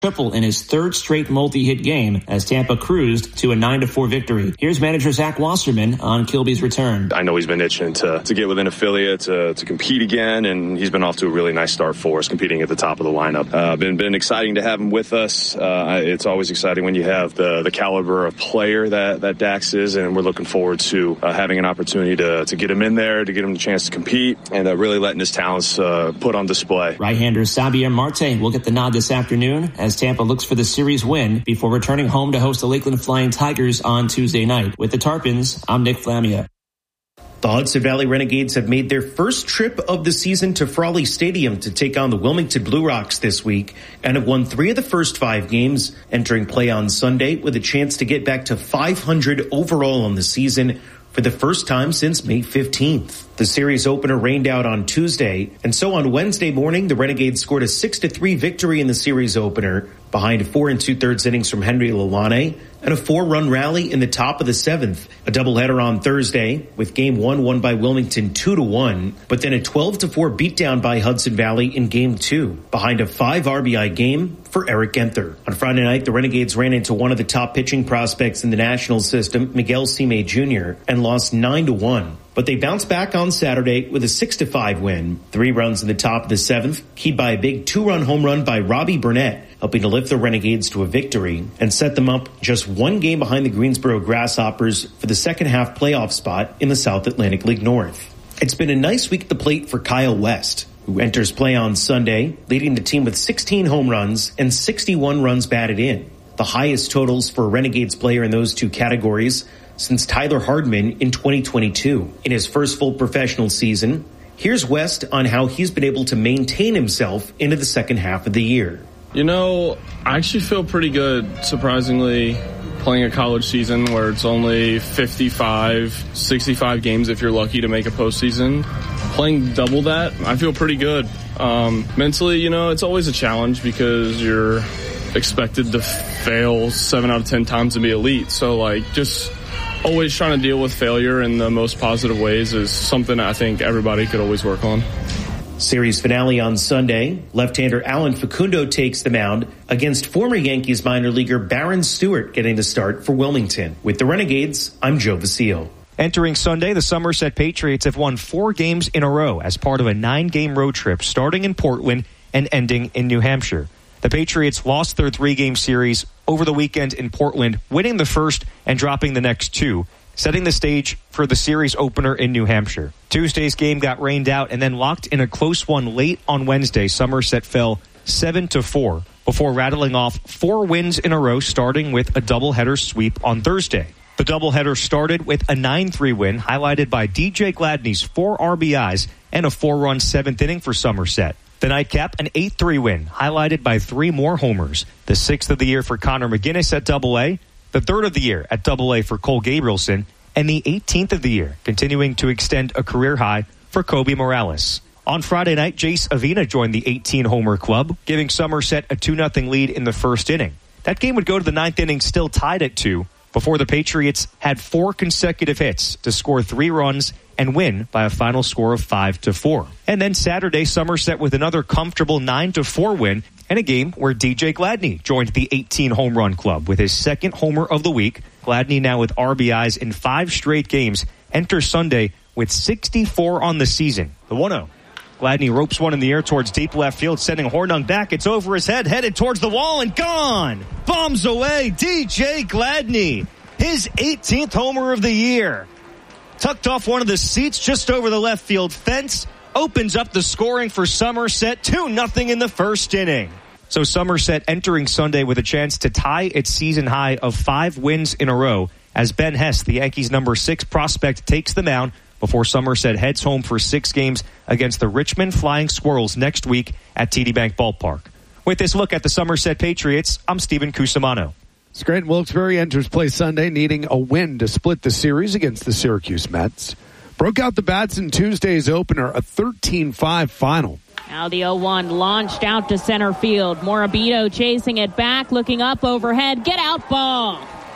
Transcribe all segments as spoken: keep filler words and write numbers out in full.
triple in his third straight multi-hit game as Tampa cruised to a nine to four victory. Here's manager Zach Wasserman on Kilby's return. I know he's been itching to, to get with an affiliate, to, to compete again, and he's been off to a really nice start for us, competing at the top of the lineup. Uh, been been exciting to have him with us. Uh, it's always exciting when you have the, the caliber of player that, that Dax is, and we're looking forward to uh, having an opportunity to, to get him in there, to get him the chance to compete, and uh, really letting his talents uh, put on display. Right-hander Xavier Marte will get the nod this afternoon as Tampa looks for the series win before returning home to host the Lakeland Flying Tigers on Tuesday night. With the Tarpons, I'm Nick Flamia. The Hudson Valley Renegades have made their first trip of the season to Frawley Stadium to take on the Wilmington Blue Rocks this week and have won three of the first five games, entering play on Sunday with a chance to get back to five hundred overall on the season for the first time since May fifteenth. The series opener rained out on Tuesday, and so on Wednesday morning, the Renegades scored a six to three victory in the series opener behind four and two-thirds innings from Henry Lalane and a four-run rally in the top of the seventh. A doubleheader on Thursday, with Game one won by Wilmington two to one, but then a twelve to four beatdown by Hudson Valley in Game two, behind a five R B I game for Eric Genther. On Friday night, the Renegades ran into one of the top pitching prospects in the national system, Miguel Cime Junior, and lost nine to one. But they bounced back on Saturday with a six to five win. Three runs in the top of the seventh, keyed by a big two-run home run by Robbie Burnett, helping to lift the Renegades to a victory and set them up just one game behind the Greensboro Grasshoppers for the second half playoff spot in the South Atlantic League North. It's been a nice week at the plate for Kyle West, who enters play on Sunday, leading the team with sixteen home runs and sixty-one runs batted in, the highest totals for a Renegades player in those two categories since Tyler Hardman in twenty twenty-two. In his first full professional season, here's West on how he's been able to maintain himself into the second half of the year. You know, I actually feel pretty good, surprisingly, playing a college season where it's only fifty-five, sixty-five games if you're lucky to make a postseason. Playing double that, I feel pretty good. Um, mentally, you know, it's always a challenge because you're expected to fail seven out of ten times and be elite. So, like, just always trying to deal with failure in the most positive ways is something I think everybody could always work on. Series finale on Sunday. Left-hander Alan Facundo takes the mound against former Yankees minor leaguer Barron Stewart getting the start for Wilmington. With the Renegades, I'm Joe Vasile. Entering Sunday, the Somerset Patriots have won four games in a row as part of a nine-game road trip starting in Portland and ending in New Hampshire. The Patriots lost their three-game series over the weekend in Portland, winning the first and dropping the next two, setting the stage for the series opener in New Hampshire. Tuesday's game got rained out and then locked in a close one late on Wednesday. Somerset fell seven to four before rattling off four wins in a row, starting with a doubleheader sweep on Thursday. The doubleheader started with a nine three win, highlighted by D J Gladney's four R B Is and a four-run seventh inning for Somerset. The nightcap, an eight three win, highlighted by three more homers. The sixth of the year for Connor McGinnis at Double A, the third of the year at Double A for Cole Gabrielson, and the eighteenth of the year, continuing to extend a career high for Kobe Morales. On Friday night, Jace Avina joined the eighteen-homer club, giving Somerset a two nothing lead in the first inning. That game would go to the ninth inning still tied at two, before the Patriots had four consecutive hits to score three runs and win by a final score of five to four. And then Saturday, Somerset with another comfortable nine to four win in a game where D J Gladney joined the eighteen-home run club with his second homer of the week. Gladney, now with R B Is in five straight games, enters Sunday with sixty-four on the season. The one oh. Gladney ropes one in the air towards deep left field, sending Hornung back. It's over his head, headed towards the wall, and gone! Bombs away, D J Gladney. His eighteenth homer of the year. Tucked off one of the seats just over the left field fence. Opens up the scoring for Somerset. two nothing in the first inning. So Somerset entering Sunday with a chance to tie its season high of five wins in a row as Ben Hess, the Yankees' number six prospect, takes the mound before Somerset heads home for six games against the Richmond Flying Squirrels next week at T D Bank Ballpark. With this look at the Somerset Patriots, I'm Stephen Cusimano. Scranton Wilkes-Barre enters play Sunday needing a win to split the series against the Syracuse Mets. Broke out the bats in Tuesday's opener, a thirteen five final. Now the oh one launched out to center field. Morabito chasing it back, looking up overhead. Get out ball.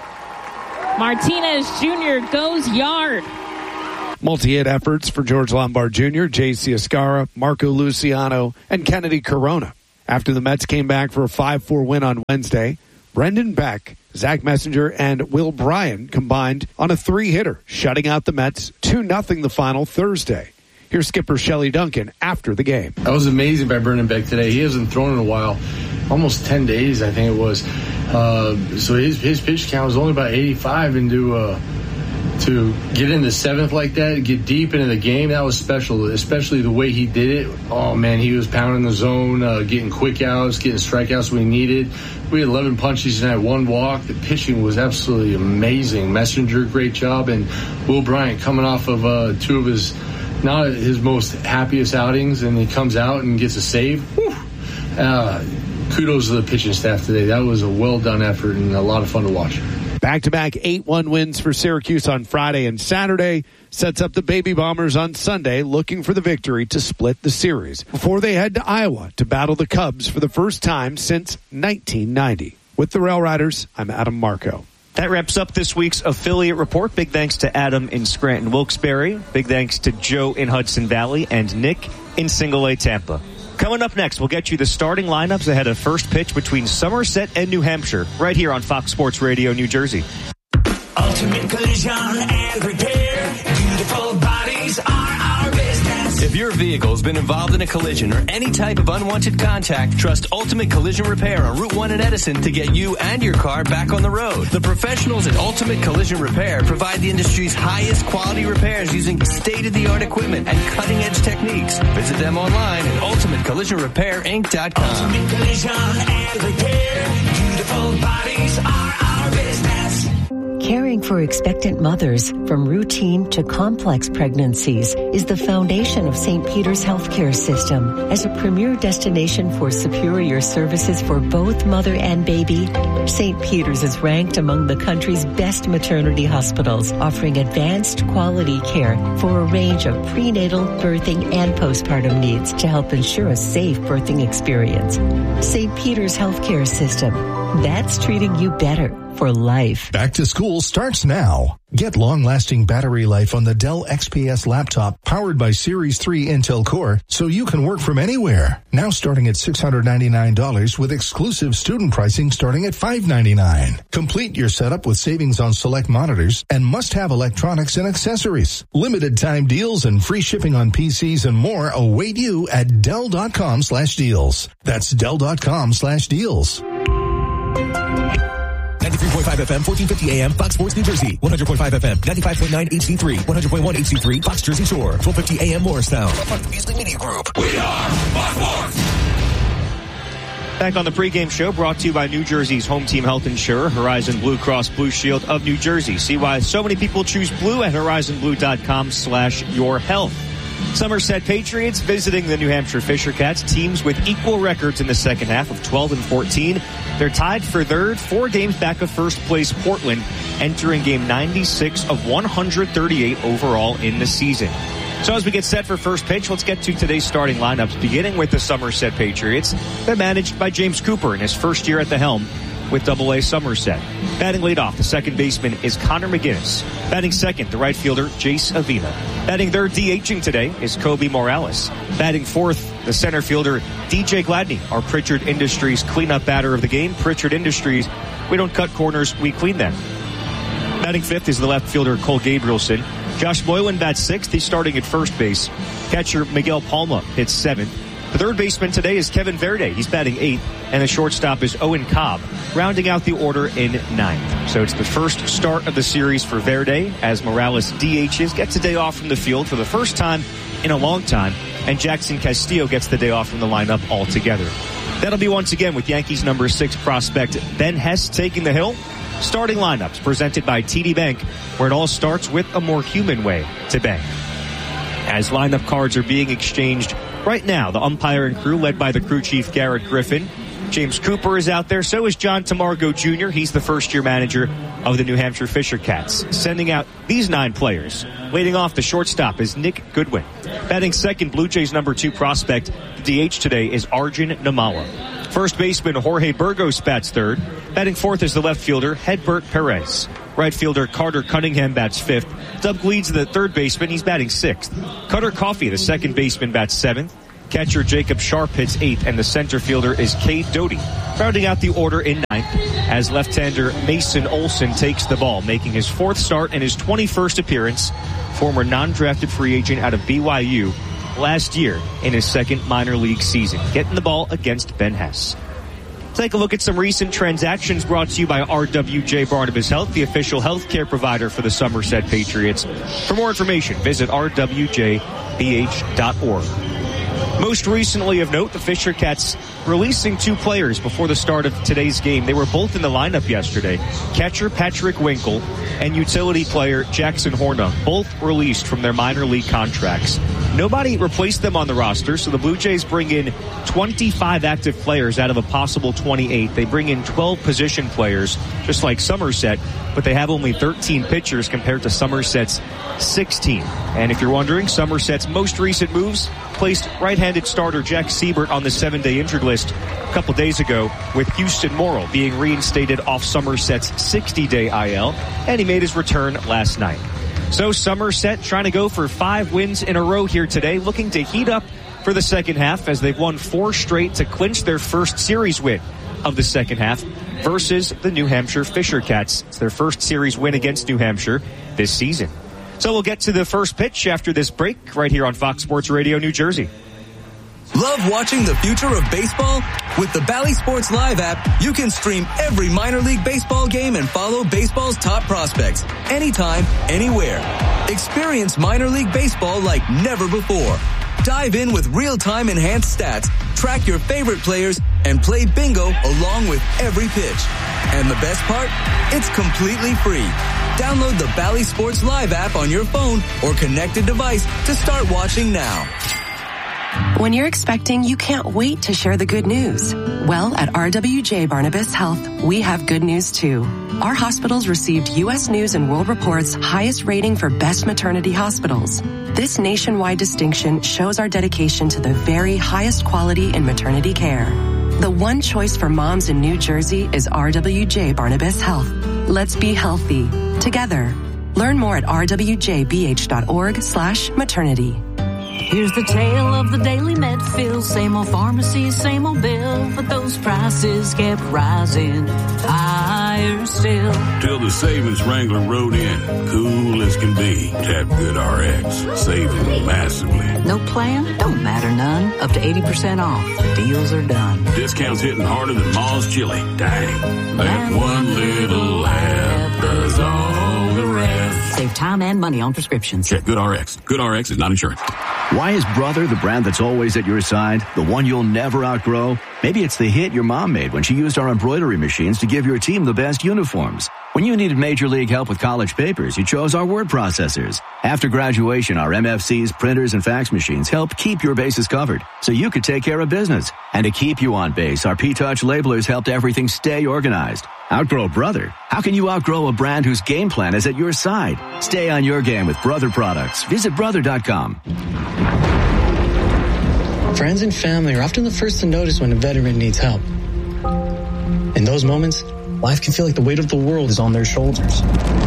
Martinez Junior goes yard. Multi-hit efforts for George Lombard Junior, J C Escara, Marco Luciano, and Kennedy Corona. After the Mets came back for a five four win on Wednesday, Brendan Beck, Zach Messenger, and Will Bryan combined on a three-hitter, shutting out the Mets two nothing the final Thursday. Here's skipper Shelley Duncan after the game. That was amazing by Brendan Beck today. He hasn't thrown in a while, almost ten days, I think it was. Uh, so his his pitch count was only about eighty-five, and to, uh, to get in the seventh like that, get deep into the game, that was special, especially the way he did it. Oh, man, he was pounding the zone, uh, getting quick outs, getting strikeouts when he needed. We had eleven punches tonight, one walk. The pitching was absolutely amazing. Messenger, great job, and Will Bryant coming off of uh, two of his not his most happiest outings, and he comes out and gets a save. Whew. Uh, kudos to the pitching staff today. That was a well-done effort and a lot of fun to watch. Back-to-back eight one wins for Syracuse on Friday and Saturday sets up the Baby Bombers on Sunday, looking for the victory to split the series before they head to Iowa to battle the Cubs for the first time since nineteen ninety. With the Rail Riders, I'm Adam Marco. That wraps up this week's affiliate report. Big thanks to Adam in Scranton Wilkes-Barre. Big thanks to Joe in Hudson Valley and Nick in Single A Tampa. Coming up next, we'll get you the starting lineups ahead of first pitch between Somerset and New Hampshire, right here on Fox Sports Radio, New Jersey. Ultimate Collision and Repair. Beautiful bodies are our business. If your vehicle has been involved in a collision or any type of unwanted contact, trust Ultimate Collision Repair on Route one in Edison to get you and your car back on the road. The professionals at Ultimate Collision Repair provide the industry's highest quality repairs using state-of-the-art equipment and cutting-edge techniques. Visit them online at ultimate collision repair inc dot com. Ultimate Collision and Repair. Beautiful bodies are our business. Caring for expectant mothers from routine to complex pregnancies is the foundation of Saint Peter's Healthcare System. As a premier destination for superior services for both mother and baby, Saint Peter's is ranked among the country's best maternity hospitals, offering advanced quality care for a range of prenatal, birthing, and postpartum needs to help ensure a safe birthing experience. Saint Peter's Healthcare System. That's treating you better for life. Back to school starts now. Get long-lasting battery life on the Dell X P S laptop powered by Series three Intel Core so you can work from anywhere. Now starting at six hundred ninety-nine dollars with exclusive student pricing starting at five hundred ninety-nine dollars. Complete your setup with savings on select monitors and must-have electronics and accessories. Limited time deals and free shipping on P Cs and more await you at Dell.com slash deals. That's Dell.com slash deals. ninety-three point five F M, fourteen fifty A M, Fox Sports New Jersey. one hundred point five F M, ninety-five point nine H D three, one hundred point one H D three, Fox Jersey Shore. twelve fifty A M Morristown. Beasley Media Group. We are Fox Sports. Back on the pregame show, brought to you by New Jersey's home team health insurer, Horizon Blue Cross Blue Shield of New Jersey. See why so many people choose blue at horizonblue.com slash your health. Somerset Patriots visiting the New Hampshire Fisher Cats, teams with equal records in the second half of twelve and fourteen. They're tied for third, four games back of first place Portland, entering game ninety-six of one hundred thirty-eight overall in the season. So as we get set for first pitch, let's get to today's starting lineups, beginning with the Somerset Patriots. They're managed by James Cooper in his first year at the helm with Double A Somerset. Batting leadoff, the second baseman is Connor McGinnis. Batting second, the right fielder, Jace Avina. Batting third, DHing today, is Kobe Morales. Batting fourth, the center fielder, D J Gladney, our Pritchard Industries cleanup batter of the game. Pritchard Industries, we don't cut corners, we clean them. Batting fifth is the left fielder, Cole Gabrielson. Josh Moylan bats sixth. He's starting at first base. Catcher Miguel Palma hits seventh. The third baseman today is Kevin Verde. He's batting eighth. And the shortstop is Owen Cobb, rounding out the order in ninth. So it's the first start of the series for Verde as Morales D Hs, gets a day off from the field for the first time in a long time. And Jackson Castillo gets the day off from the lineup altogether. That'll be once again with Yankees number six prospect Ben Hess taking the hill. Starting lineups presented by T D Bank, where it all starts with a more human way to bank. As lineup cards are being exchanged right now, the umpire and crew led by the crew chief Garrett Griffin. James Cooper is out there. So is John Tamargo Junior He's the first-year manager of the New Hampshire Fisher Cats, sending out these nine players. Leading off, the shortstop is Nick Goodwin. Batting second, Blue Jays number two prospect, the D H today is Arjun Namala. First baseman Jorge Burgos bats third. Batting fourth is the left fielder Hedbert Perez. Right fielder Carter Cunningham bats fifth. Doug Gleeds, the third baseman, he's batting sixth. Cutter Coffey, the second baseman, bats seventh. Catcher Jacob Sharp hits eighth, and the center fielder is Cade Doty. Rounding out the order in ninth, as left-hander Mason Olson takes the ball, making his fourth start and his twenty-first appearance. Former non-drafted free agent out of B Y U last year in his second minor league season, getting the ball against Ben Hess. Take a look at some recent transactions brought to you by R W J Barnabas Health, the official healthcare provider for the Somerset Patriots. For more information, visit r w j b h dot org. Most recently of note, the Fisher Cats releasing two players before the start of today's game. They were both in the lineup yesterday. Catcher Patrick Winkle and utility player Jackson Hornung, both released from their minor league contracts. Nobody replaced them on the roster, so the Blue Jays bring in twenty-five active players out of a possible twenty-eight. They bring in twelve position players, just like Somerset, but they have only thirteen pitchers compared to Somerset's sixteen. And if you're wondering, Somerset's most recent moves placed right-handed starter Jack Siebert on the seven-day injured list a couple days ago, with Houston Morrill being reinstated off Somerset's sixty-day I L, and he made his return last night. So Somerset trying to go for five wins in a row here today, looking to heat up for the second half as they've won four straight to clinch their first series win of the second half versus the New Hampshire Fisher Cats. It's their first series win against New Hampshire this season. So we'll get to the first pitch after this break right here on Fox Sports Radio New Jersey. Love watching the future of baseball? With the Bally Sports Live app, you can stream every minor league baseball game and follow baseball's top prospects anytime, anywhere. Experience minor league baseball like never before. Dive in with real-time enhanced stats, track your favorite players, and play bingo along with every pitch. And the best part? It's completely free. Download the Bally Sports Live app on your phone or connected device to start watching now. When you're expecting, you can't wait to share the good news. Well, at R W J Barnabas Health, we have good news too. Our hospitals received U S News and World Report's highest rating for best maternity hospitals. This nationwide distinction shows our dedication to the very highest quality in maternity care. The one choice for moms in New Jersey is R W J Barnabas Health. Let's be healthy together. Learn more at r w j b h dot org slash maternity. Here's the tale of the daily med fill. Same old pharmacy, same old bill, but those prices kept rising higher still. Till the savings Wrangler rode in, cool as can be. Tap Good R X, saving massively. No plan? Don't matter none. Up to eighty percent off. The deals are done. Discounts hitting harder than Ma's chili. Dang. That one little app does all the rest. Save time and money on prescriptions. Check Good R X. Good R X is not insurance. Why is Brother the brand that's always at your side? The one you'll never outgrow? Maybe it's the hit your mom made when she used our embroidery machines to give your team the best uniforms. When you needed major league help with college papers, you chose our word processors. After graduation, our M F Cs, printers, and fax machines helped keep your bases covered so you could take care of business. And to keep you on base, our P-Touch labelers helped everything stay organized. Outgrow Brother? How can you outgrow a brand whose game plan is at your side? Stay on your game with Brother products. Visit brother dot com. Friends and family are often the first to notice when a veteran needs help. In those moments, life can feel like the weight of the world is on their shoulders.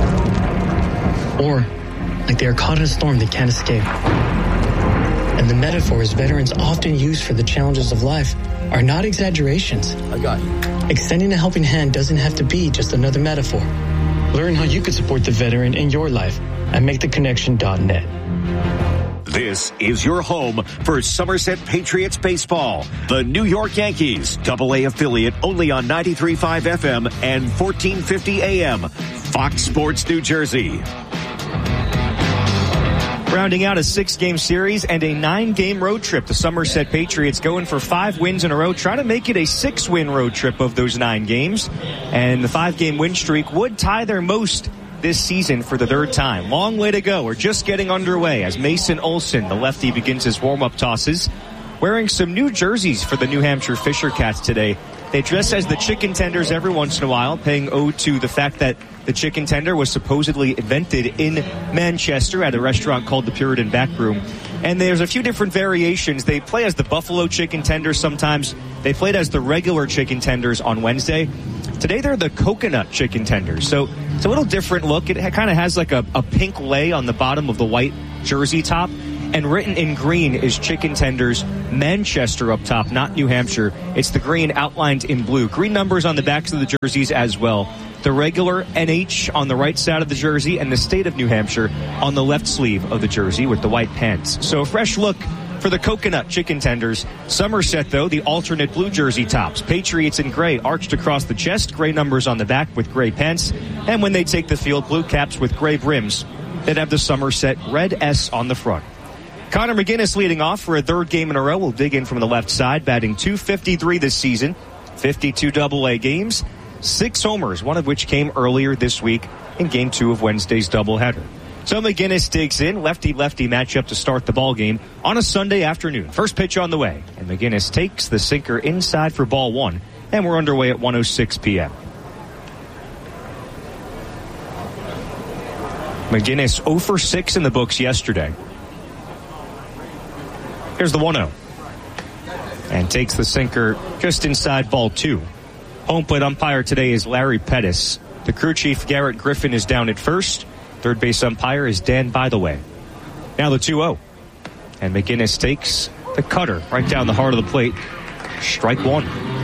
Or like they are caught in a storm they can't escape. And the metaphors veterans often use for the challenges of life are not exaggerations. I got you. Extending a helping hand doesn't have to be just another metaphor. Learn how you could support the veteran in your life at make the connection dot net. This is your home for Somerset Patriots baseball. The New York Yankees, double A affiliate, only on ninety-three point five F M and fourteen fifty A M. Fox Sports New Jersey. Rounding out a six-game series and a nine-game road trip, the Somerset Patriots going for five wins in a row, trying to make it a six-win road trip of those nine games. And the five-game win streak would tie their most this season for the third time. Long way to go. We're just getting underway as Mason Olson, the lefty, begins his warm-up tosses, wearing some new jerseys for the New Hampshire Fisher Cats today. They dress as the chicken tenders every once in a while, paying ode to the fact that the chicken tender was supposedly invented in Manchester at a restaurant called the Puritan Backroom. And there's a few different variations. They play as the buffalo chicken tenders sometimes. They played as the regular chicken tenders on Wednesday. Today they're the coconut chicken tenders. So it's a little different look. It kind of has like a, a pink lay on the bottom of the white jersey top. And written in green is Chicken Tenders, Manchester up top, not New Hampshire. It's the green outlined in blue. Green numbers on the backs of the jerseys as well. The regular N H on the right side of the jersey and the state of New Hampshire on the left sleeve of the jersey with the white pants. So a fresh look for the coconut chicken tenders. Somerset, though, the alternate blue jersey tops. Patriots in gray arched across the chest, gray numbers on the back with gray pants. And when they take the field, blue caps with gray brims that have the Somerset red S on the front. Connor McGinnis leading off for a third game in a row. We'll dig in from the left side, batting two fifty-three this season, fifty-two double A games, six homers, one of which came earlier this week in game two of Wednesday's doubleheader. So McGinnis digs in, lefty-lefty matchup to start the ball game on a Sunday afternoon. First pitch on the way, and McGinnis takes the sinker inside for ball one, and we're underway at one oh six p.m. McGinnis oh for six in the books yesterday. Here's the one oh. And takes the sinker just inside ball two. Home plate umpire today is Larry Pettis. The crew chief, Garrett Griffin, is down at first. Third base umpire is Dan Bytheway. Now the two oh. And McGinnis takes the cutter right down the heart of the plate. Strike one.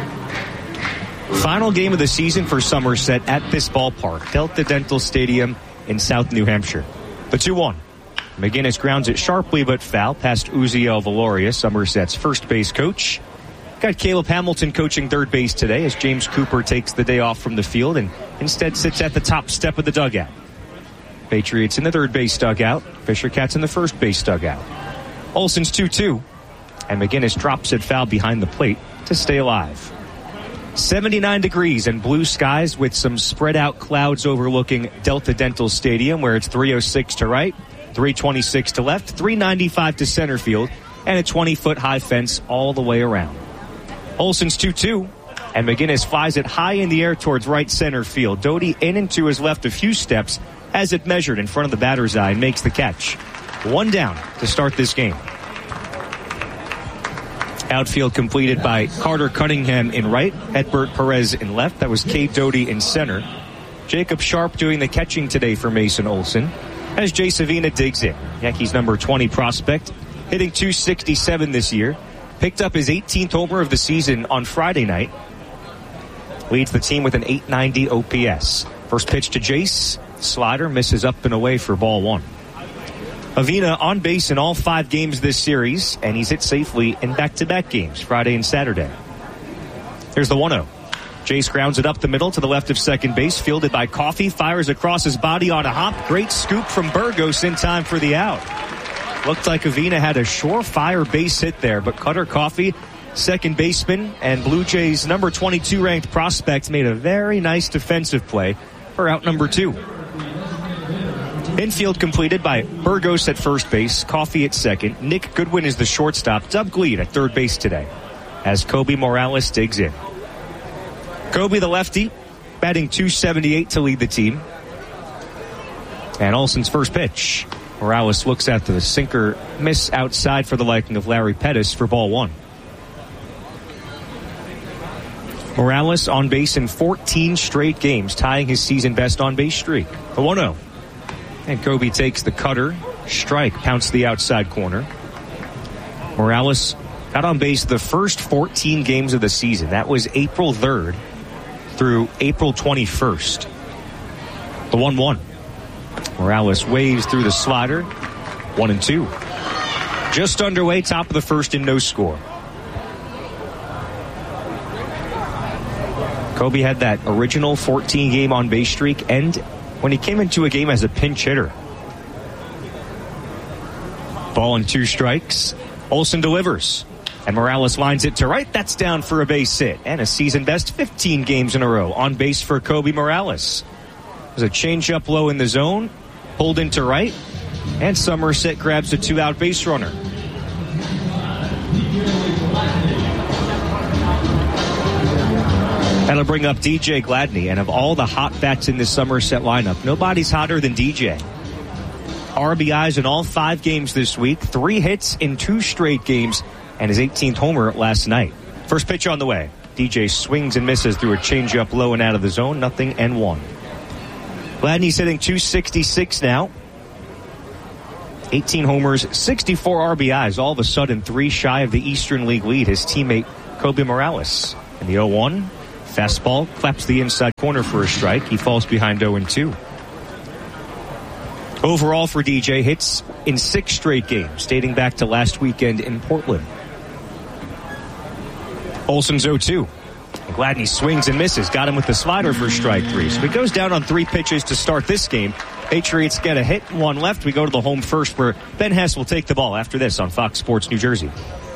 Final game of the season for Somerset at this ballpark, Delta Dental Stadium in South New Hampshire. The two one. McGinnis grounds it sharply but foul past Uziel Valoria, Somerset's first base coach. Got Caleb Hamilton coaching third base today as James Cooper takes the day off from the field and instead sits at the top step of the dugout. Patriots in the third base dugout. Fisher Cats in the first base dugout. Olsen's two two. And McGinnis drops it foul behind the plate to stay alive. seventy-nine degrees and blue skies with some spread out clouds overlooking Delta Dental Stadium, where it's three oh six to right, three twenty-six to left, three ninety-five to center field, and a twenty foot high fence all the way around. Olsen's two two. And McGinnis flies it high in the air towards right center field. Doty in and to his left a few steps as it measured in front of the batter's eye and makes the catch. One down to start this game. Outfield completed by Carter Cunningham in right, Edbert Perez in left. That was Cade Doty in center. Jacob Sharp doing the catching today for Mason Olsen as Jay Savina digs in. Yankees number twenty prospect, hitting two sixty-seven this year. Picked up his eighteenth homer of the season on Friday night. Leads the team with an eight ninety O P S. First pitch to Jace. Slider misses up and away for ball one. Avina on base in all five games this series, and he's hit safely in back-to-back games, Friday and Saturday. Here's the one oh. Jace grounds it up the middle to the left of second base, fielded by Coffey, fires across his body on a hop. Great scoop from Burgos in time for the out. Looked like Avina had a surefire base hit there, but Cutter Coffey, second baseman, and Blue Jays number twenty-two ranked prospect made a very nice defensive play for out number two. Infield completed by Burgos at first base, Coffey at second. Nick Goodwin is the shortstop. Doug Gleed at third base today as Kobe Morales digs in. Kobe the lefty, batting two seventy-eight to lead the team. And Olsen's first pitch. Morales looks at the sinker miss outside for the liking of Larry Pettis for ball one. Morales on base in fourteen straight games, tying his season best on base streak. The one oh. And Kobe takes the cutter. Strike, pounced the outside corner. Morales got on base the first fourteen games of the season. That was April third through April twenty-first. The one one. Morales waves through the slider. One and two. Just underway, top of the first and no score. Kobe had that original fourteen game on base streak end when he came into a game as a pinch hitter. Ball and two strikes. Olsen delivers. And Morales lines it to right. That's down for a base hit. And a season best fifteen games in a row on base for Kobe Morales. There's a changeup low in the zone. Pulled into right. And Somerset grabs a two-out base runner. That'll bring up D J Gladney. And of all the hot bats in this Somerset lineup, nobody's hotter than D J. R B Is in all five games this week. Three hits in two straight games. And his eighteenth homer last night. First pitch on the way. D J swings and misses through a changeup low and out of the zone. Nothing and one. Gladney's hitting two sixty-six now. eighteen homers, sixty-four R B Is, all of a sudden three shy of the Eastern League lead, his teammate Kobe Morales. In the oh one, fastball claps the inside corner for a strike. He falls behind oh and two. Overall for D J, hits in six straight games, dating back to last weekend in Portland. Olson's oh two. Gladney swings and misses. Got him with the slider for strike three. So he goes down on three pitches to start this game. Patriots get a hit, one left. We go to the home first where Ben Hess will take the ball after this on Fox Sports New Jersey.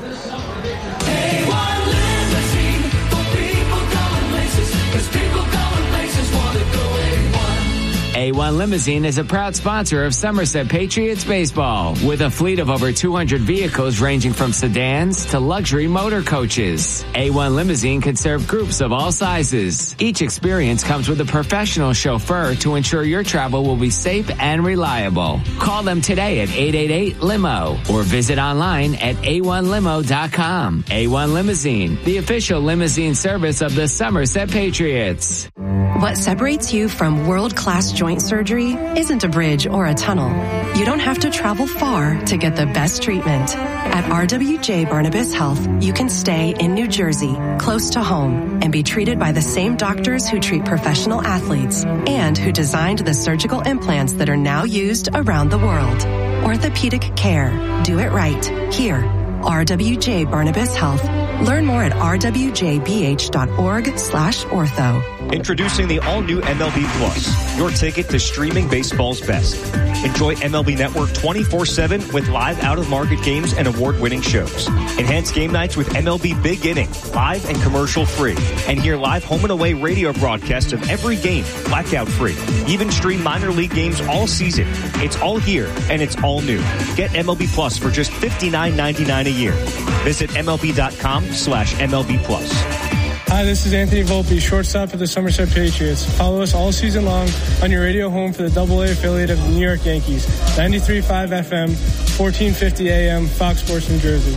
A one Limousine is a proud sponsor of Somerset Patriots baseball with a fleet of over two hundred vehicles ranging from sedans to luxury motor coaches. A one Limousine can serve groups of all sizes. Each experience comes with a professional chauffeur to ensure your travel will be safe and reliable. Call them today at eight eight eight limo or visit online at a one limo dot com. A one Limousine, the official limousine service of the Somerset Patriots. What separates you from world-class joint surgery isn't a bridge or a tunnel. You don't have to travel far to get the best treatment. At R W J Barnabas Health, you can stay in New Jersey, close to home, and be treated by the same doctors who treat professional athletes and who designed the surgical implants that are now used around the world. Orthopedic care. Do it right. Here. R W J Barnabas Health. Learn more at r w j b h dot org slash ortho. Introducing the all-new M L B Plus, your ticket to streaming baseball's best. Enjoy M L B Network twenty-four seven with live out-of-market games and award-winning shows. Enhance game nights with M L B Big Inning, live and commercial-free. And hear live home and away radio broadcasts of every game, blackout-free. Even stream minor league games all season. It's all here, and it's all new. Get M L B Plus for just fifty-nine ninety-nine a year. Visit M L B dot com slash M L B Plus. Hi, this is Anthony Volpe, shortstop of the Somerset Patriots. Follow us all season long on your radio home for the double A affiliate of the New York Yankees. ninety-three point five F M, fourteen fifty A M, Fox Sports New Jersey.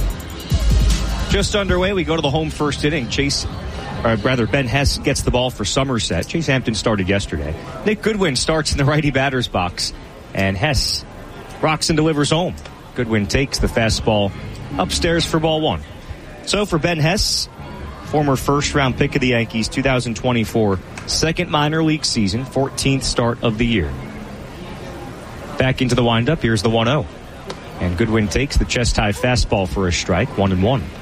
Just underway, we go to the home first inning. Chase, or rather Ben Hess gets the ball for Somerset. Chase Hampton started yesterday. Nick Goodwin starts in the righty batter's box. And Hess rocks and delivers home. Goodwin takes the fastball upstairs for ball one. So for Ben Hess, former first-round pick of the Yankees, two thousand twenty-four, second minor league season, fourteenth start of the year. Back into the windup, here's the one oh. And Goodwin takes the chest-high fastball for a strike, one and one.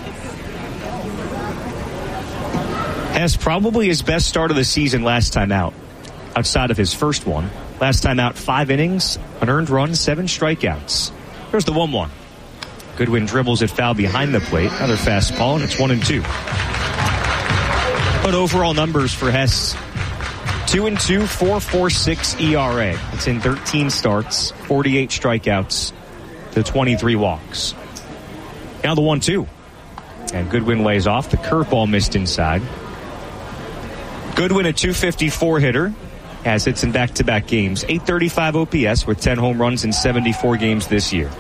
Hess probably his best start of the season last time out, outside of his first one. Last time out, five innings, an earned run, seven strikeouts. Here's the one one. Goodwin dribbles it foul behind the plate. Another fastball, and it's one and two. But overall numbers for Hess, two and two, four point four six E R A. It's in thirteen starts, forty-eight strikeouts to twenty-three walks. Now the one two. And Goodwin lays off. The curveball missed inside. Goodwin, a two fifty-four hitter, has hits in back-to-back games. eight thirty-five O P S with ten home runs in seventy-four games this year.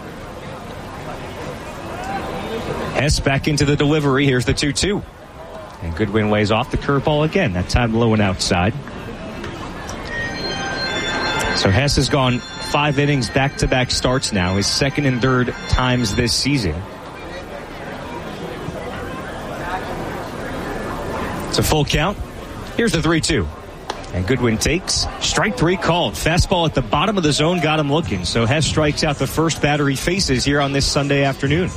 Hess back into the delivery. Here's the two two. And Goodwin lays off the curveball again, that time low and outside. So Hess has gone five innings back-to-back starts now, his second and third times this season. It's a full count. Here's the three two. And Goodwin takes. Strike three called. Fastball at the bottom of the zone got him looking. So Hess strikes out the first batter he faces here on this Sunday afternoon.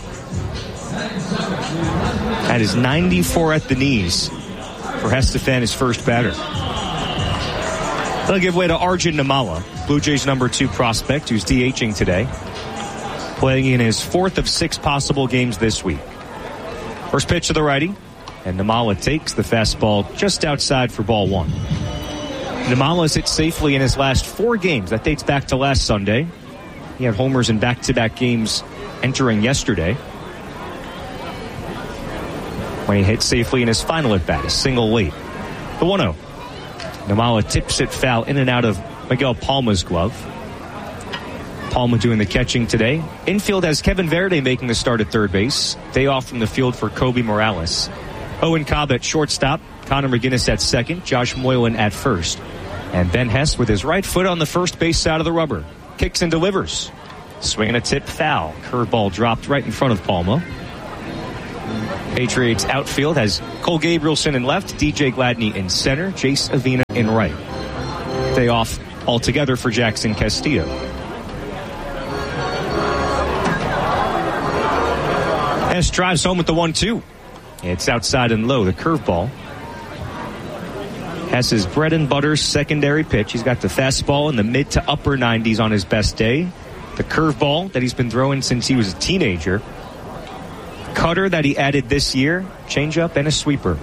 That is ninety-four at the knees for Hess to fan his first batter. They'll give way to Arjun Nimmala, Blue Jays number two prospect, who's DHing today, playing in his fourth of six possible games this week. First pitch to the righty, and Nimmala takes the fastball just outside for ball one. Nimmala's hit safely in his last four games. That dates back to last Sunday. He had homers in back-to-back games entering yesterday, when he hit safely in his final at-bat, a single late. The one oh. Nimmala tips it foul in and out of Miguel Palma's glove. Palma doing the catching today. Infield has Kevin Verde making the start at third base. Day off from the field for Kobe Morales. Owen Cobb at shortstop. Connor McGinnis at second. Josh Moylan at first. And Ben Hess with his right foot on the first base side of the rubber. Kicks and delivers. Swing and a tip foul. Curveball dropped right in front of Palma. Patriots outfield has Cole Gabrielson in left, D J Gladney in center, Jace Avina in right. Day off altogether for Jackson Castillo. Hess drives home with the one two. It's outside and low, the curveball. Hess's bread and butter secondary pitch. He's got the fastball in the mid to upper nineties on his best day. The curveball that he's been throwing since he was a teenager. Cutter that he added this year. Changeup and a sweeper.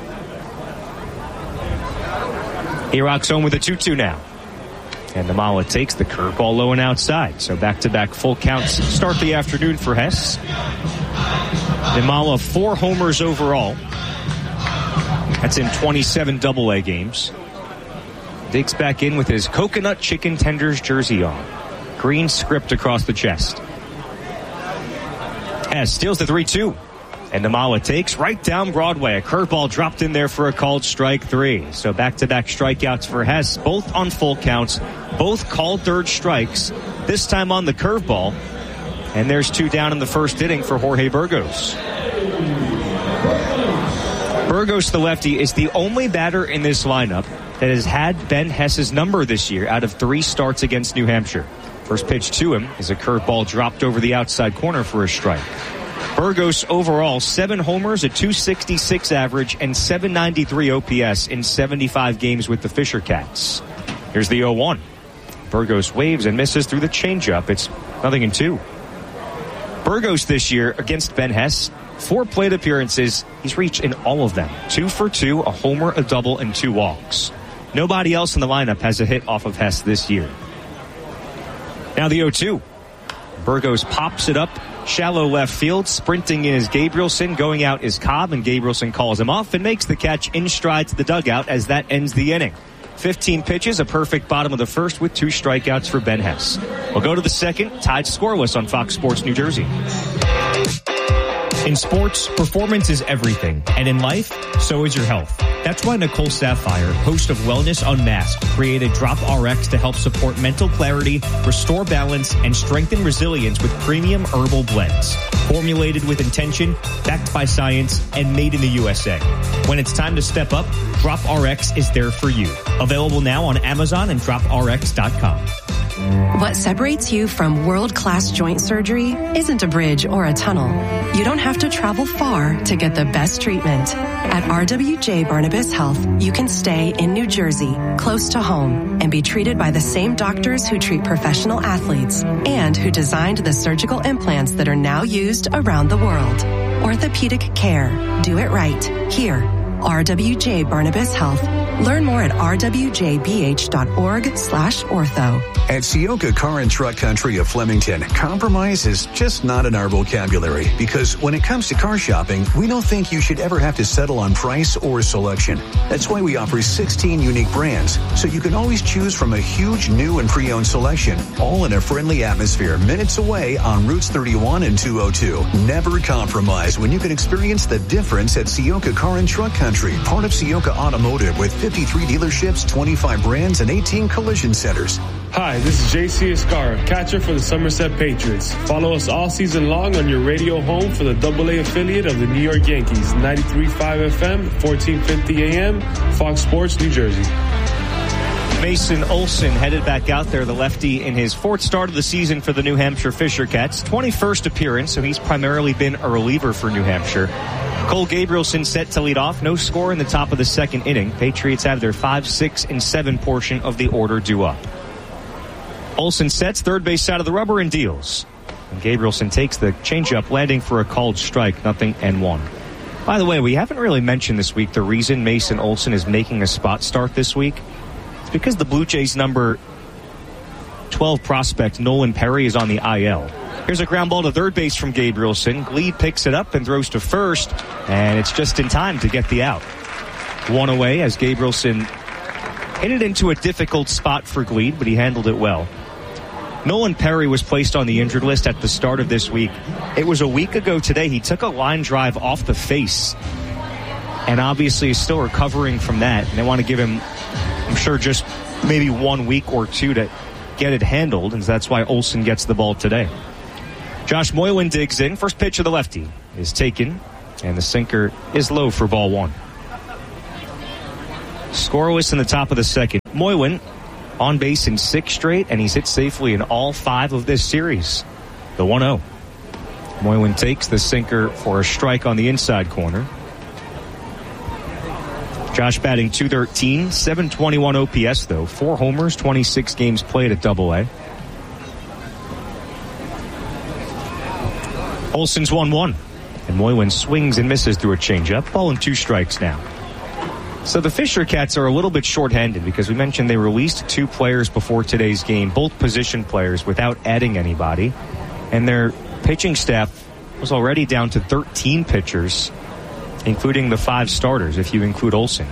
He rocks home with a two two now. And Nimmala takes the curveball low and outside. So back-to-back full counts start the afternoon for Hess. Nimmala, four homers overall. That's in twenty-seven double A games. Digs back in with his coconut chicken tenders jersey on. Green script across the chest. Hess steals the three two. And Nimmala takes right down Broadway. A curveball dropped in there for a called strike three. So back-to-back strikeouts for Hess, both on full counts, both called third strikes, this time on the curveball. And there's two down in the first inning for Jorge Burgos. Burgos, the lefty, is the only batter in this lineup that has had Ben Hess's number this year out of three starts against New Hampshire. First pitch to him is a curveball dropped over the outside corner for a strike. Burgos overall, seven homers, a two sixty-six average, and seven ninety-three O P S in seventy-five games with the Fisher Cats. Here's the oh one. Burgos waves and misses through the changeup. It's nothing in two. Burgos this year against Ben Hess, four plate appearances. He's reached in all of them. Two for two, a homer, a double, and two walks. Nobody else in the lineup has a hit off of Hess this year. Now the oh two. Burgos pops it up. Shallow left field. Sprinting in is Gabrielson. Going out is Cobb, and Gabrielson calls him off and makes the catch in stride to the dugout as that ends the inning. fifteen pitches, a perfect bottom of the first with two strikeouts for Ben Hess. We'll go to the second, tied scoreless on Fox Sports New Jersey. In sports, performance is everything, and in life, so is your health. That's why Nicole Sapphire, host of Wellness Unmasked, created Drop R X to help support mental clarity, restore balance, and strengthen resilience with premium herbal blends. Formulated with intention, backed by science, and made in the U S A. When it's time to step up, Drop R X is there for you. Available now on Amazon and drop R X dot com. What separates you from world-class joint surgery isn't a bridge or a tunnel. You don't have to travel far to get the best treatment. At R W J Barnabas Health, you can stay in New Jersey, close to home, and be treated by the same doctors who treat professional athletes and who designed the surgical implants that are now used around the world. Orthopedic care. Do it right. Here. R W J Barnabas Health. Learn more at r w j b h dot org slash ortho. At Sioka Car and Truck Country of Flemington, compromise is just not in our vocabulary because when it comes to car shopping, we don't think you should ever have to settle on price or selection. That's why we offer sixteen unique brands, so you can always choose from a huge new and pre-owned selection, all in a friendly atmosphere minutes away on Routes thirty-one and two oh two. Never compromise when you can experience the difference at Sioka Car and Truck Country, part of Sioka Automotive with fifty-three dealerships, twenty-five brands, and eighteen collision centers. Hi, this is J C Escara, catcher for the Somerset Patriots. Follow us all season long on your radio home for the double A affiliate of the New York Yankees, ninety-three point five F M, fourteen fifty A M, Fox Sports, New Jersey. Mason Olson headed back out there, the lefty, in his fourth start of the season for the New Hampshire Fisher Cats. twenty-first appearance, so he's primarily been a reliever for New Hampshire. Cole Gabrielson set to lead off. No score in the top of the second inning. Patriots have their five, six, and seven portion of the order due up. Olson sets third base side of the rubber and deals. And Gabrielson takes the changeup, landing for a called strike, nothing and one. By the way, we haven't really mentioned this week the reason Mason Olson is making a spot start this week. It's because the Blue Jays' number twelve prospect, Nolan Perry, is on the I L. Here's a ground ball to third base from Gabrielson. Gleed picks it up and throws to first, and it's just in time to get the out. One away as Gabrielson hit it into a difficult spot for Gleed, but he handled it well. Nolan Perry was placed on the injured list at the start of this week. It was a week ago today. He took a line drive off the face and obviously is still recovering from that. And they want to give him, I'm sure, just maybe one week or two to get it handled, and that's why Olson gets the ball today. Josh Moylan digs in. First pitch of the lefty is taken, and the sinker is low for ball one. Scoreless in the top of the second. Moylan on base in six straight, and he's hit safely in all five of this series. The one oh. Moylan takes the sinker for a strike on the inside corner. Josh batting two thirteen, seven twenty-one O P S, though. Four homers, twenty-six games played at Double A. Olsen's one one, and Moylan swings and misses through a changeup. Ball and two strikes now. So the Fisher Cats are a little bit shorthanded because we mentioned they released two players before today's game, both position players, without adding anybody. And their pitching staff was already down to thirteen pitchers, including the five starters, if you include Olsen.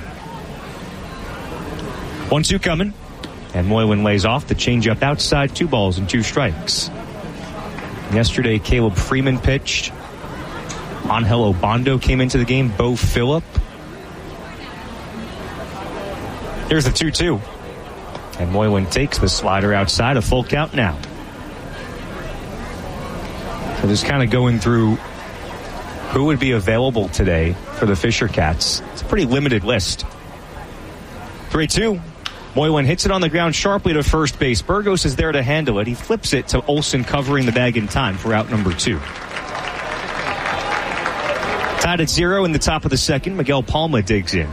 one two coming, and Moylan lays off the changeup outside, two balls and two strikes. Yesterday, Caleb Freeman pitched. Angel Obando came into the game. Bo Phillip. Here's the two two. And Moylan takes the slider outside. A full count now. So just kind of going through who would be available today for the Fisher Cats. It's a pretty limited list. three two. Moylan hits it on the ground sharply to first base. Burgos is there to handle it. He flips it to Olsen, covering the bag in time for out number two. Tied at zero in the top of the second. Miguel Palma digs in.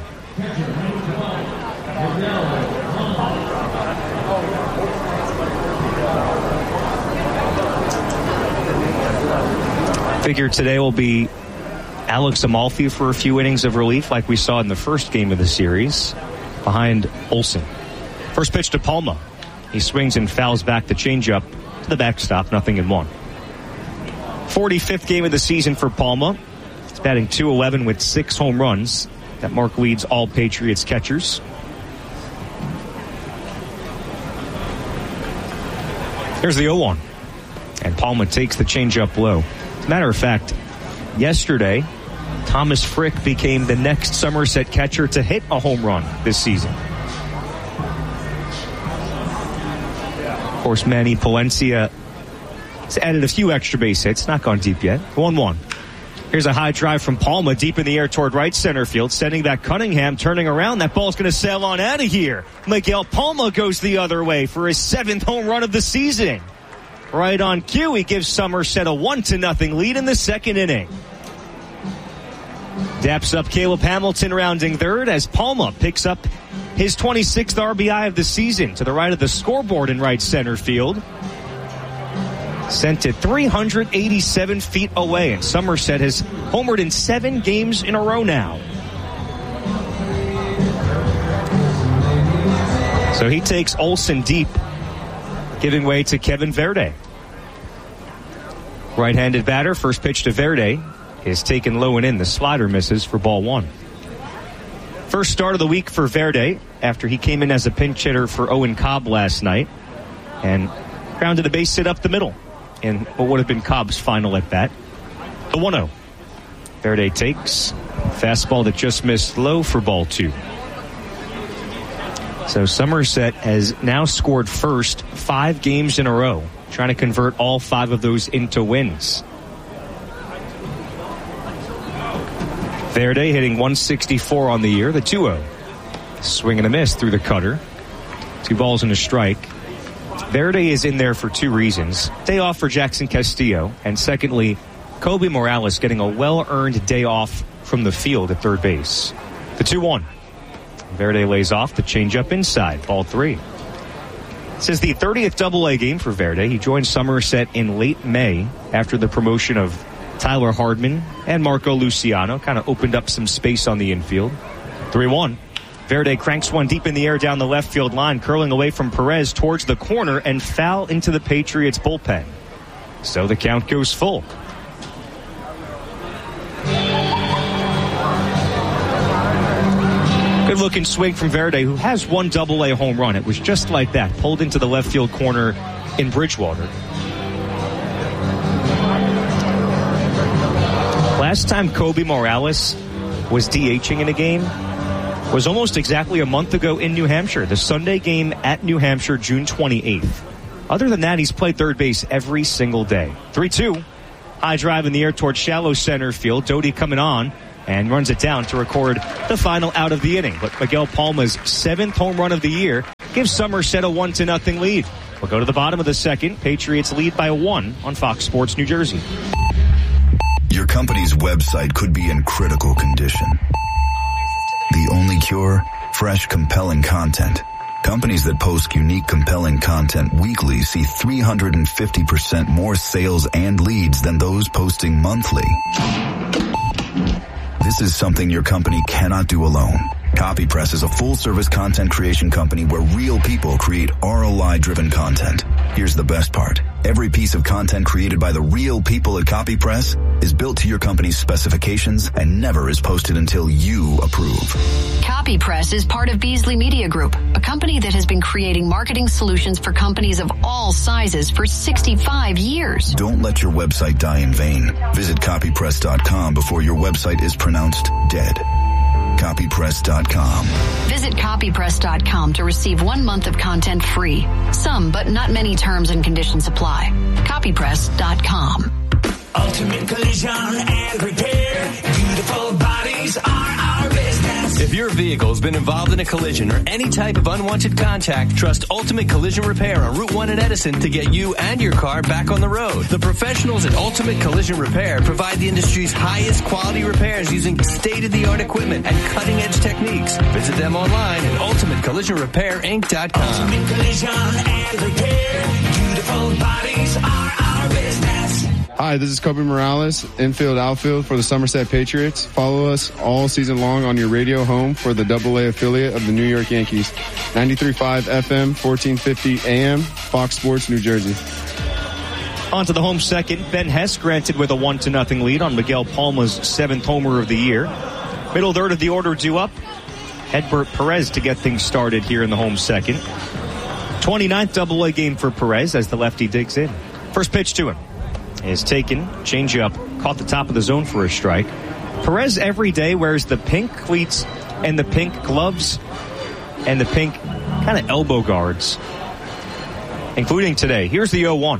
Figure today will be Alex Amalfi for a few innings of relief like we saw in the first game of the series behind Olsen. First pitch to Palma. He swings and fouls back the changeup to the backstop, nothing in one. forty-fifth game of the season for Palma. He's batting two eleven with six home runs. That mark leads all Patriots catchers. Here's the oh one. And Palma takes the changeup low. As a matter of fact, yesterday, Thomas Frick became the next Somerset catcher to hit a home run this season. Of course, Manny Palencia has added a few extra base hits, not gone deep yet. one one. Here's a high drive from Palma, deep in the air toward right center field, sending back Cunningham, turning around. That ball's going to sail on out of here. Miguel Palma goes the other way for his seventh home run of the season. Right on cue, he gives Somerset a one to nothing lead in the second inning. Daps up Caleb Hamilton rounding third as Palma picks up his twenty-sixth R B I of the season to the right of the scoreboard in right center field. Sent it three hundred eighty-seven feet away, and Somerset has homered in seven games in a row now. So he takes Olsen deep, giving way to Kevin Verde. Right-handed batter, first pitch to Verde is taken low and in. The slider misses for ball one. First start of the week for Verde after he came in as a pinch hitter for Owen Cobb last night and grounded the base hit up the middle in what would have been Cobb's final at bat. The one oh. Verde takes fastball that just missed low for ball two. So Somerset has now scored first five games in a row, trying to convert all five of those into wins. Verde hitting one sixty-four on the year, the two oh. Swing and a miss through the cutter. Two balls and a strike. Verde is in there for two reasons. Day off for Jackson Castillo, and secondly, Kobe Morales getting a well-earned day off from the field at third base. The two one. Verde lays off the changeup inside, ball three. This is the thirtieth Double A game for Verde. He joined Somerset in late May after the promotion of Tyler Hardman and Marco Luciano. Kind of opened up some space on the infield. three one. Verde cranks one deep in the air down the left field line, curling away from Perez towards the corner and foul into the Patriots bullpen. So the count goes full. Good looking swing from Verde, who has one Double A home run. It was just like that, pulled into the left field corner in Bridgewater. Last time Kobe Morales was DHing in a game was almost exactly a month ago in New Hampshire, the Sunday game at New Hampshire, June twenty-eighth. Other than that, he's played third base every single day. three two. High drive in the air towards shallow center field. Doty coming on and runs it down to record the final out of the inning. But Miguel Palma's seventh home run of the year gives Somerset a one to nothing lead. We'll go to the bottom of the second. Patriots lead by a one on Fox Sports New Jersey. Your company's website could be in critical condition. The only cure? Fresh, compelling content. Companies that post unique, compelling content weekly see three hundred fifty percent more sales and leads than those posting monthly. This is something your company cannot do alone. CopyPress is a full-service content creation company where real people create R O I-driven content. Here's the best part. Every piece of content created by the real people at CopyPress is built to your company's specifications and never is posted until you approve. CopyPress is part of Beasley Media Group, a company that has been creating marketing solutions for companies of all sizes for sixty-five years. Don't let your website die in vain. Visit copypress dot com before your website is pronounced dead. copypress dot com. Visit copypress dot com to receive one month of content free. Some, but not many terms and conditions apply. copypress dot com. Ultimate Collision and Repair. Beautiful bodies are our business. If your vehicle's been involved in a collision or any type of unwanted contact, trust Ultimate Collision Repair on Route one in Edison to get you and your car back on the road. The professionals at Ultimate Collision Repair provide the industry's highest quality repairs using state-of-the-art equipment and cutting-edge techniques. Visit them online at ultimate collision repair inc dot com. Ultimate Collision and Repair. Beautiful bodies are our business. Hi, this is Kobe Morales, infield, outfield for the Somerset Patriots. Follow us all season long on your radio home for the double A affiliate of the New York Yankees. ninety-three point five F M, fourteen fifty A M, Fox Sports, New Jersey. On to the home second. Ben Hess granted with a one to nothing lead on Miguel Palma's seventh homer of the year. Middle third of the order due up. Hedbert Perez to get things started here in the home second. twenty-ninth double A game for Perez as the lefty digs in. First pitch to him is taken. Changeup caught the top of the zone for a strike. Perez every day wears the pink cleats and the pink gloves and the pink kind of elbow guards, including today. Here's the oh one.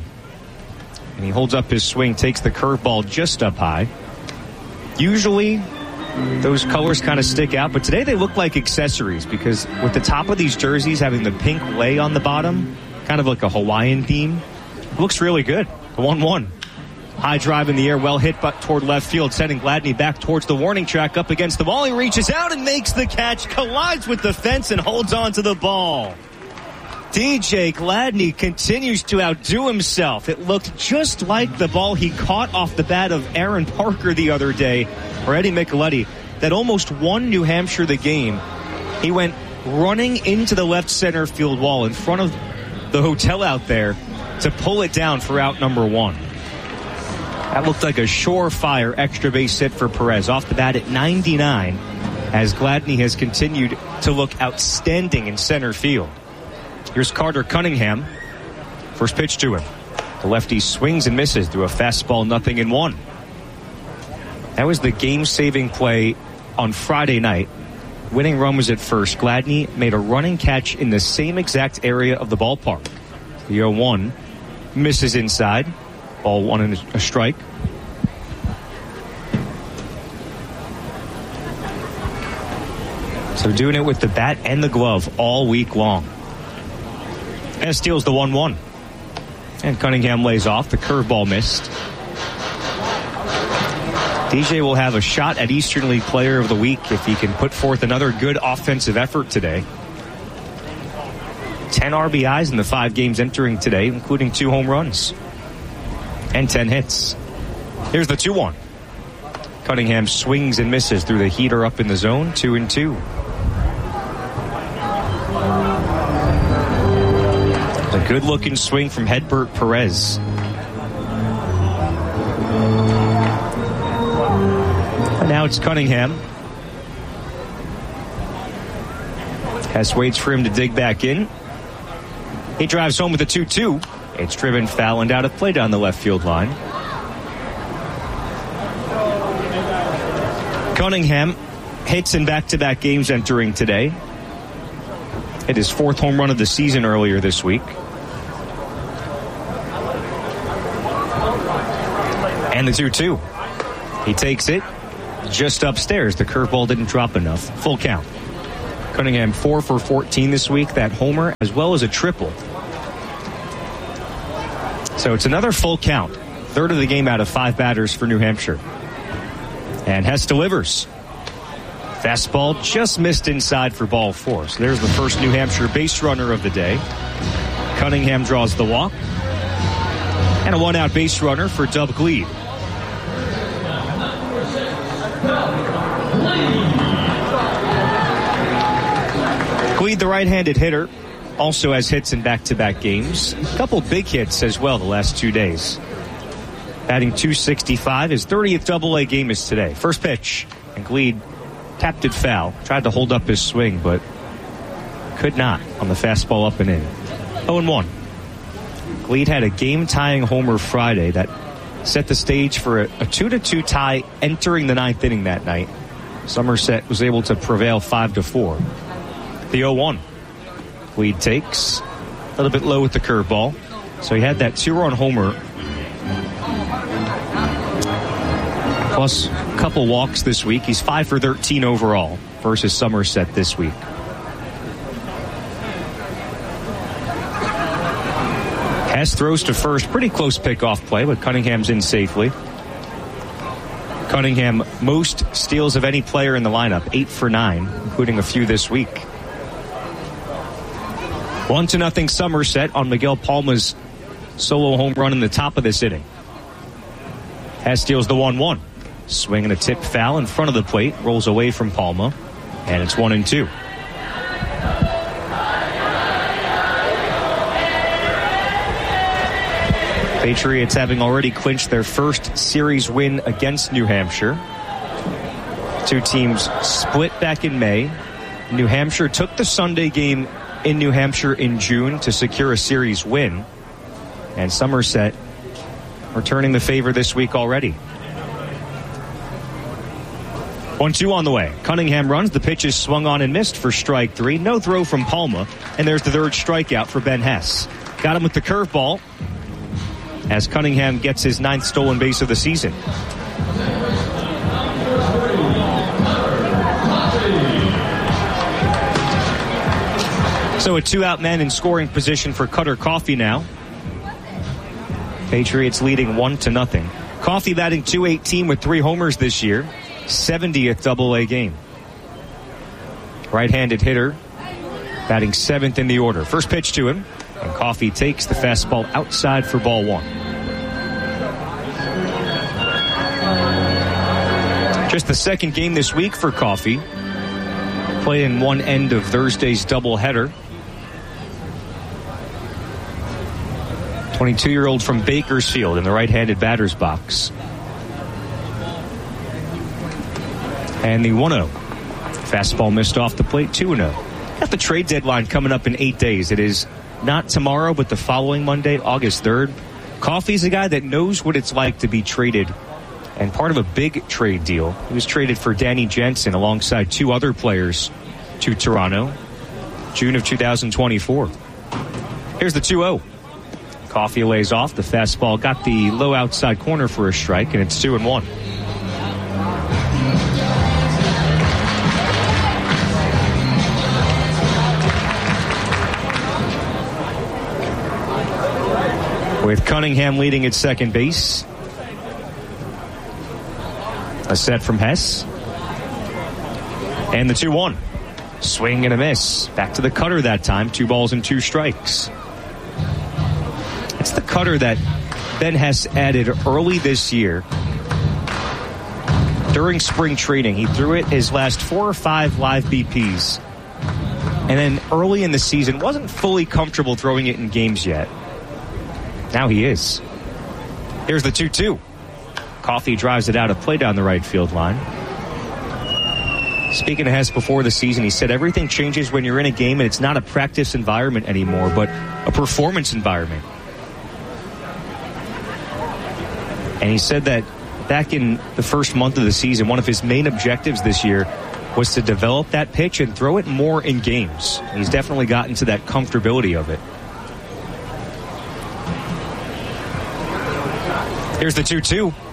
And he holds up his swing, takes the curveball just up high. Usually those colors kind of stick out, but today they look like accessories because with the top of these jerseys having the pink lay on the bottom, kind of like a Hawaiian theme, looks really good. The one one. High drive in the air, well hit but toward left field, sending Gladney back towards the warning track up against the ball. He reaches out and makes the catch, collides with the fence and holds on to the ball. D J Gladney continues to outdo himself. It looked just like the ball he caught off the bat of Aaron Parker the other day, or Eddie Micheletti, that almost won New Hampshire the game. He went running into the left center field wall in front of the hotel out there to pull it down for out number one. That looked like a surefire extra base hit for Perez off the bat at ninety-nine as Gladney has continued to look outstanding in center field. Here's Carter Cunningham. First pitch to him. The lefty swings and misses through a fastball, nothing in one. That was the game-saving play on Friday night. Winning run was at first. Gladney made a running catch in the same exact area of the ballpark. The oh one misses inside. Ball one and a strike. So doing it with the bat and the glove all week long. And steals the one one. And Cunningham lays off. The curveball missed. D J will have a shot at Eastern League Player of the Week if he can put forth another good offensive effort today. ten R B Is in the five games entering today, including two home runs. And ten hits. Here's the two one. Cunningham swings and misses through the heater up in the zone. Two and two. A good-looking swing from Hedbert Perez. And now it's Cunningham. Hess waits for him to dig back in. He drives home with a two two. It's driven foul and out of play down the left field line. Cunningham hits in back-to-back games entering today. Hit his fourth home run of the season earlier this week. And And the two two. He takes it just upstairs. The curveball didn't drop enough. Full count. Cunningham four for fourteen this week. That homer as well as a triple. So it's another full count. Third of the game out of five batters for New Hampshire. And Hess delivers. Fastball just missed inside for ball four. So there's the first New Hampshire base runner of the day. Cunningham draws the walk. And a one-out base runner for Dub Gleed. Gleed, the right-handed hitter, also has hits in back-to-back games. A couple big hits as well the last two days. Batting two sixty-five. His thirtieth double A game is today. First pitch. And Gleed tapped it foul. Tried to hold up his swing, but could not on the fastball up and in. oh and one. Gleed had a game-tying homer Friday that set the stage for a, a two to two tie entering the ninth inning that night. Somerset was able to prevail five to four. The oh one. Gleed takes a little bit low with the curveball. So he had that two-run homer plus a couple walks this week. He's five for thirteen overall versus Somerset this week. Hess throws to first. Pretty close pickoff play, but Cunningham's in safely. Cunningham, most steals of any player in the lineup, eight for nine, including a few this week. One to nothing Somerset on Miguel Palma's solo home run in the top of this inning. Hess steals the one one. Swing and a tip foul in front of the plate. Rolls away from Palma. And it's one and two. Patriots having already clinched their first series win against New Hampshire. Two teams split back in May. New Hampshire took the Sunday game in New Hampshire in June to secure a series win. And Somerset returning the favor this week already. one two on the way. Cunningham runs. The pitch is swung on and missed for strike three. No throw from Palma. And there's the third strikeout for Ben Hess. Got him with the curveball as Cunningham gets his ninth stolen base of the season. So a two-out man in scoring position for Cutter Coffey now. Patriots leading one to nothing. Coffey batting two eighteen with three homers this year. seventieth double A game. Right-handed hitter batting seventh in the order. First pitch to him. And Coffey takes the fastball outside for ball one. Just the second game this week for Coffey. Played in one end of Thursday's doubleheader. twenty-two-year-old from Bakersfield in the right-handed batter's box. And the one oh. Fastball missed off the plate, two and oh. Got the trade deadline coming up in eight days. It is not tomorrow, but the following Monday, August third. Coffey's a guy that knows what it's like to be traded and part of a big trade deal. He was traded for Danny Jensen alongside two other players to Toronto, June of two thousand twenty-four. Here's the two oh. Coffey lays off. The fastball got the low outside corner for a strike, and it's two and one. With Cunningham leading at second base. A set from Hess. And the two one. Swing and a miss. Back to the cutter that time. Two balls and two strikes. It's the cutter that Ben Hess added early this year. During spring training, he threw it his last four or five live B Ps. And then early in the season, wasn't fully comfortable throwing it in games yet. Now he is. Here's the two two. Coffey drives it out of play down the right field line. Speaking to Hess before the season, he said everything changes when you're in a game and it's not a practice environment anymore, but a performance environment. And he said that back in the first month of the season, one of his main objectives this year was to develop that pitch and throw it more in games. He's definitely gotten to that comfortability of it. Here's the two two.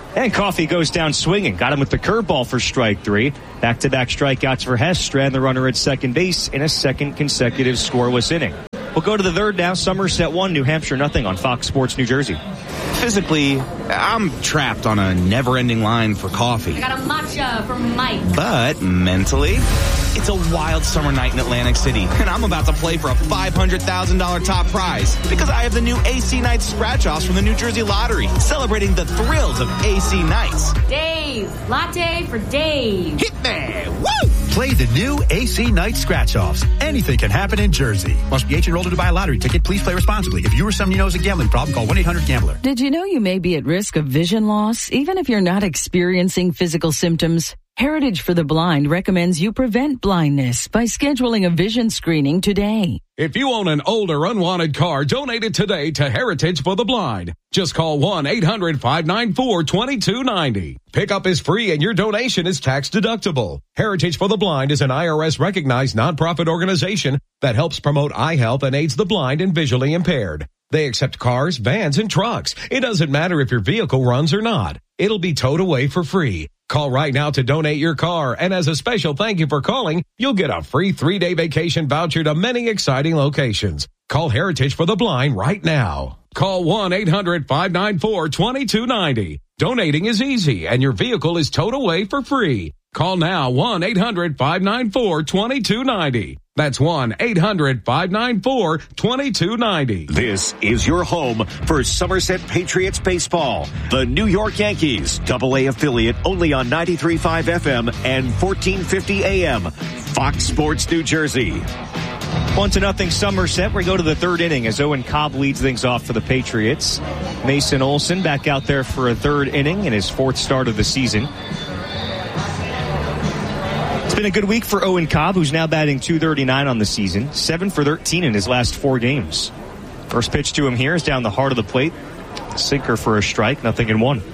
And Coffey goes down swinging. Got him with the curveball for strike three. Back-to-back strikeouts for Hess. Strand the runner at second base in a second consecutive scoreless inning. We'll go to the third now. Somerset one, New Hampshire nothing on Fox Sports New Jersey. Physically, I'm trapped on a never-ending line for coffee. I got a matcha from Mike. But mentally, it's a wild summer night in Atlantic City, and I'm about to play for a five hundred thousand dollars top prize because I have the new A C Nights scratch-offs from the New Jersey Lottery, celebrating the thrills of A C Nights. Dave, latte for Dave. Hit me! Woo! Play the new A C Night Scratch-Offs. Anything can happen in Jersey. Must be age enrolled to buy a lottery ticket. Please play responsibly. If you or someone you know has a gambling problem, call one eight hundred gambler. Did you know you may be at risk of vision loss, even if you're not experiencing physical symptoms? Heritage for the Blind recommends you prevent blindness by scheduling a vision screening today. If you own an old or unwanted car, donate it today to Heritage for the Blind. Just call one eight hundred five nine four two two nine zero. Pickup is free and your donation is tax deductible. Heritage for the Blind is an I R S recognized nonprofit organization that helps promote eye health and aids the blind and visually impaired. They accept cars, vans, and trucks. It doesn't matter if your vehicle runs or not. It'll be towed away for free. Call right now to donate your car, and as a special thank you for calling, you'll get a free three-day vacation voucher to many exciting locations. Call Heritage for the Blind right now. Call one eight hundred five nine four two two nine zero. Donating is easy, and your vehicle is towed away for free. Call now one eight hundred five nine four two two nine zero. That's one eight hundred five nine four two two nine zero. This is your home for Somerset Patriots baseball. The New York Yankees, double A affiliate, only on ninety-three point five F M and fourteen fifty A M. Fox Sports New Jersey. One to nothing Somerset. We go to the third inning as Owen Cobb leads things off for the Patriots. Mason Olson back out there for a third inning in his fourth start of the season. It's been a good week for Owen Cobb, who's now batting two thirty-nine on the season, seven for thirteen in his last four games. First pitch to him here is down the heart of the plate. Sinker for a strike, nothing in one.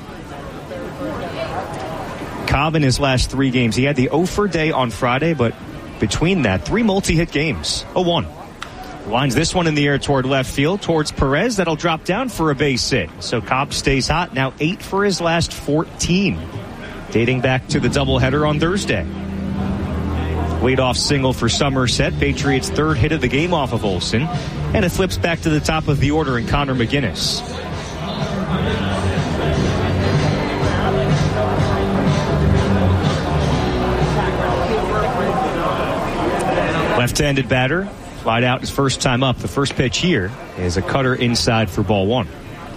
Cobb in his last three games, he had the oh for day on Friday, but between that, three multi-hit games. oh one. Lines this one in the air toward left field, towards Perez. That'll drop down for a base hit. So Cobb stays hot, now eight for his last fourteen, dating back to the doubleheader on Thursday. Leadoff single for Somerset, Patriots' third hit of the game off of Olson, and it flips back to the top of the order in Connor McGinnis. Left-handed batter, flied out his first time up. The first pitch here is a cutter inside for ball one.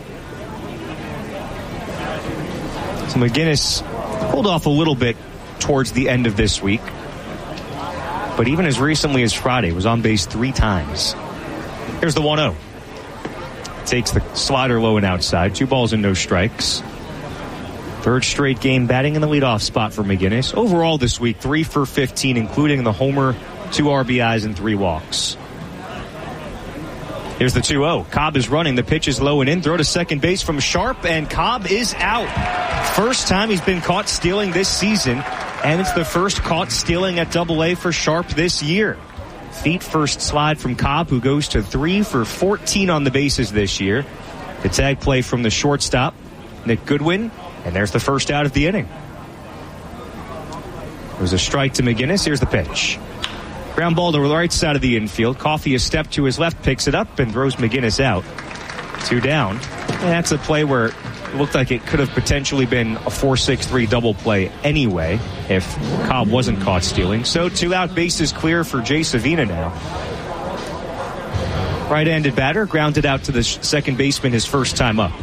So McGinnis pulled off a little bit towards the end of this week, but even as recently as Friday was on base three times. Here's the one oh. Takes the slider low and outside. Two balls and no strikes. Third straight game batting in the leadoff spot for McGinnis. Overall this week, three for fifteen, including the homer, two R B Is, and three walks. Here's the two oh. Cobb is running. The pitch is low and in. Throw to second base from Sharp, and Cobb is out. First time he's been caught stealing this season, and it's the first caught stealing at double A for Sharp this year. Feet first slide from Cobb, who goes to three for fourteen on the bases this year. The tag play from the shortstop, Nick Goodwin, and there's the first out of the inning. It was a strike to McGinnis. Here's the pitch. Ground ball to the right side of the infield. Coffey a step to his left, picks it up, and throws McGinnis out. Two down. And that's a play where it looked like it could have potentially been a four six three double play anyway if Cobb wasn't caught stealing. So two out, bases clear for Jay Savina now. Right-handed batter, grounded out to the second baseman his first time up.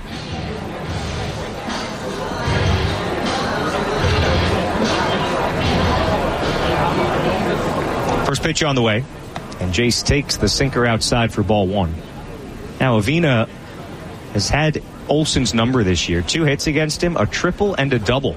First pitch on the way, and Jace takes the sinker outside for ball one. Now Avina has had Olson's number this year. Two hits against him, a triple and a double.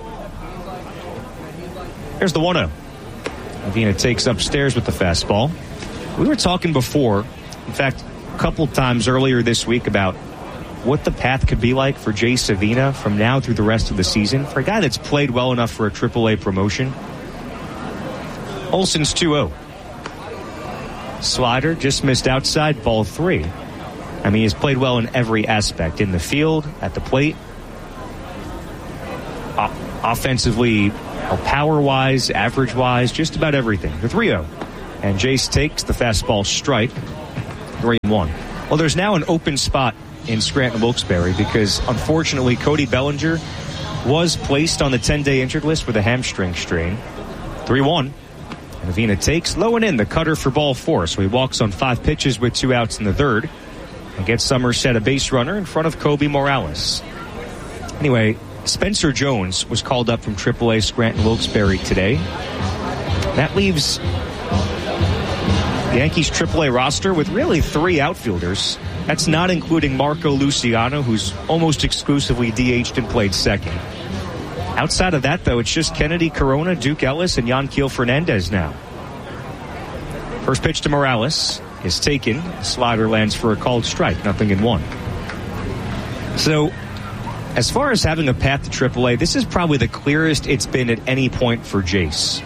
Here's the one oh. Avina takes upstairs with the fastball. We were talking before, in fact, a couple times earlier this week about what the path could be like for Jay Savina from now through the rest of the season. For a guy that's played well enough for a triple A promotion. Olson's two oh. Slider just missed outside, ball three. I mean, he's played well in every aspect, in the field, at the plate. o- offensively, power-wise, average-wise, just about everything. The three oh. And Jace takes the fastball strike. three and one. Well, there's now an open spot in Scranton Wilkes-Barre because, unfortunately, Cody Bellinger was placed on the ten-day injured list with a hamstring strain. three one. And Avina takes low and in the cutter for ball four. So he walks on five pitches with two outs in the third and gets Somerset a base runner in front of Kobe Morales. Anyway, Spencer Jones was called up from triple A Scranton Wilkes-Barre today. That leaves the Yankees triple A roster with really three outfielders. That's not including Marco Luciano, who's almost exclusively D H'd and played second. Outside of that, though, it's just Kennedy Corona, Duke Ellis, and Yanquiel Fernandez now. First pitch to Morales is taken. Slider lands for a called strike, nothing in one. So, as far as having a path to triple A, this is probably the clearest it's been at any point for Jace.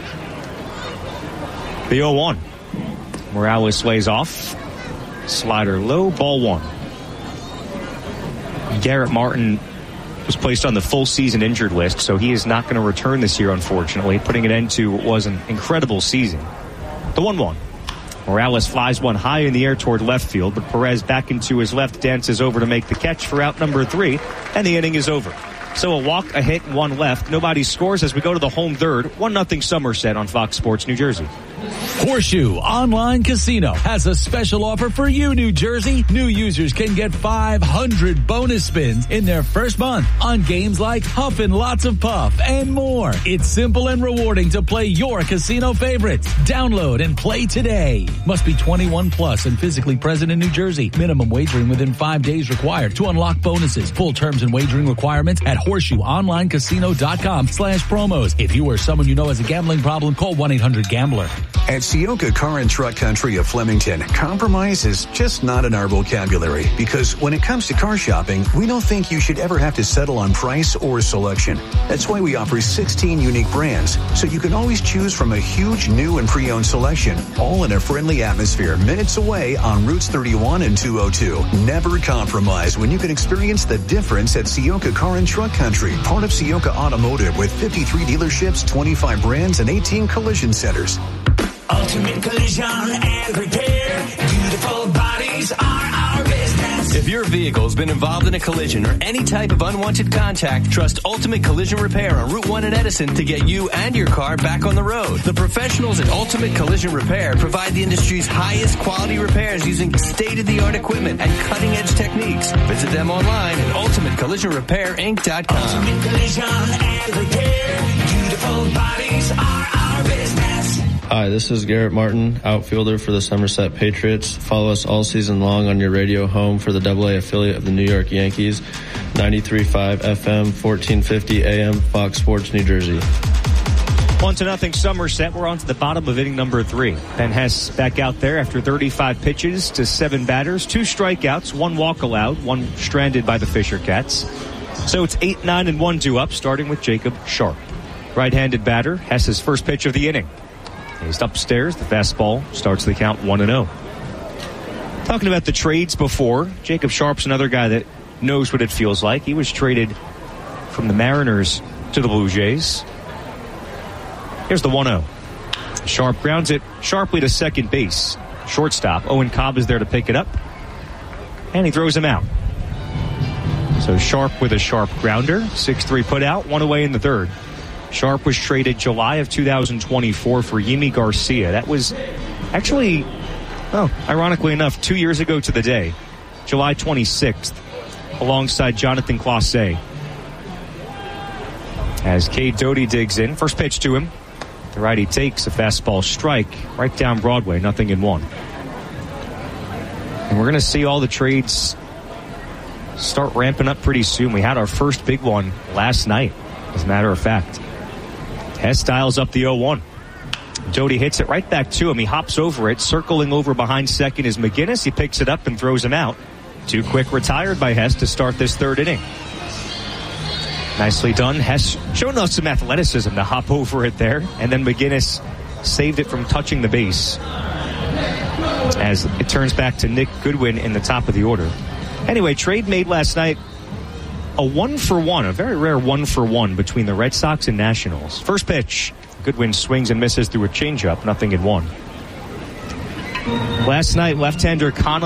The oh one. Morales lays off. Slider low, ball one. Garrett Martin was placed on the full season injured list, so he is not going to return this year, unfortunately, putting an end to what was an incredible season. The one one. Morales flies one high in the air toward left field, but Perez back into his left dances over to make the catch for out number three, and the inning is over. So a walk, a hit, and one left. Nobody scores as we go to the home third. one nothing Somerset on Fox Sports New Jersey. Horseshoe Online Casino has a special offer for you, New Jersey. New users can get five hundred bonus spins in their first month on games like Huff and Lots of Puff and more. It's simple and rewarding to play your casino favorites. Download and play today. Must be twenty-one plus and physically present in New Jersey. Minimum wagering within five days required to unlock bonuses. Full terms and wagering requirements at horseshoe online casino dot com slash promos. If you or someone you know has a gambling problem, call one eight hundred gambler. At Sioka Car and Truck Country of Flemington, compromise is just not in our vocabulary because when it comes to car shopping, we don't think you should ever have to settle on price or selection. That's why we offer sixteen unique brands, so you can always choose from a huge new and pre-owned selection, all in a friendly atmosphere minutes away on Routes thirty-one and two oh two. Never compromise when you can experience the difference at Sioka Car and Truck Country, part of Sioka Automotive with fifty-three dealerships, twenty-five brands, and eighteen collision centers. Ultimate Collision and Repair. Beautiful bodies are our business. If your vehicle's been involved in a collision or any type of unwanted contact, trust Ultimate Collision Repair on Route one in Edison to get you and your car back on the road. The professionals at Ultimate Collision Repair provide the industry's highest quality repairs using state-of-the-art equipment and cutting-edge techniques. Visit them online at ultimate collision repair inc dot com. Ultimate Collision and Repair. Beautiful bodies are our business. Hi, this is Garrett Martin, outfielder for the Somerset Patriots. Follow us all season long on your radio home for the double A affiliate of the New York Yankees, ninety-three point five F M, fourteen fifty A M, Fox Sports New Jersey. One to nothing Somerset. We're on to the bottom of inning number three. Ben Hess back out there after thirty-five pitches to seven batters, two strikeouts, one walk allowed, one stranded by the Fisher Cats. So it's eight, nine, and one due up, starting with Jacob Sharp. Right-handed batter, Hess's first pitch of the inning. He's upstairs. The fastball starts the count one and oh. Talking about the trades before, Jacob Sharp's another guy that knows what it feels like. He was traded from the Mariners to the Blue Jays. Here's the one oh. Sharp grounds it sharply to second base. Shortstop, Owen Cobb is there to pick it up. And he throws him out. So Sharp with a sharp grounder. six three put out, one away in the third. Sharp was traded July of two thousand twenty-four for Yimi Garcia. That was actually, oh, ironically enough, two years ago to the day, July twenty-sixth, alongside Jonathan Clase. As Cade Doty digs in, first pitch to him. The righty takes a fastball strike right down Broadway, nothing in one. And we're going to see all the trades start ramping up pretty soon. We had our first big one last night, as a matter of fact. Hess dials up the oh one. Doty hits it right back to him. He hops over it. Circling over behind second is McGinnis. He picks it up and throws him out. Too quick retired by Hess to start this third inning. Nicely done. Hess showing us some athleticism to hop over it there. And then McGinnis saved it from touching the base. As it turns back to Nick Goodwin in the top of the order. Anyway, trade made last night a one for one, a very rare one for one between the Red Sox and Nationals. First pitch, Goodwin swings and misses through a changeup, nothing in one. Last night, left-hander Connolly